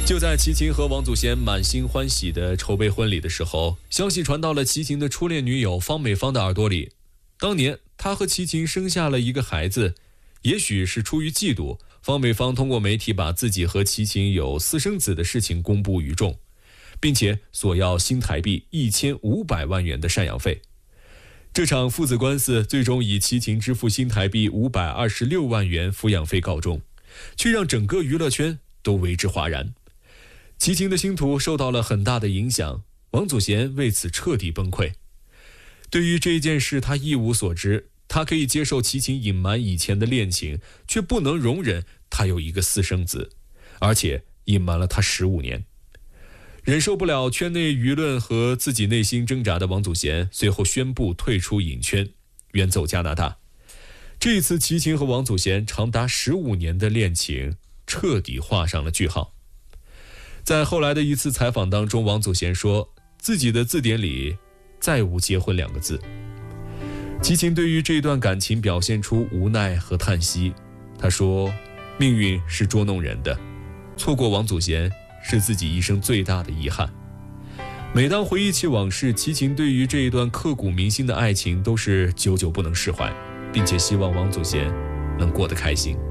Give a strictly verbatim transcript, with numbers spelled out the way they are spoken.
就在齐秦和王祖贤满心欢喜地筹备婚礼的时候，消息传到了齐秦的初恋女友方美芳的耳朵里。当年她和齐秦生下了一个孩子，也许是出于嫉妒，方美芳通过媒体把自己和齐秦有私生子的事情公布于众，并且索要新台币一千五百万元的赡养费。这场父子官司最终以齐秦支付新台币五百二十六万元抚养费告终，却让整个娱乐圈都为之哗然。齐秦的星途受到了很大的影响，王祖贤为此彻底崩溃。对于这件事，他一无所知，他可以接受齐秦隐瞒以前的恋情，却不能容忍他有一个私生子，而且隐瞒了他十五年。忍受不了圈内舆论和自己内心挣扎的王祖贤，随后宣布退出影圈，远走加拿大。这一次，齐秦和王祖贤长达十五年的恋情彻底画上了句号。在后来的一次采访当中，王祖贤说自己的字典里再无结婚两个字。齐秦对于这段感情表现出无奈和叹息，他说命运是捉弄人的，错过王祖贤是自己一生最大的遗憾。每当回忆起往事，齐秦对于这一段刻骨铭心的爱情都是久久不能释怀，并且希望王祖贤能过得开心。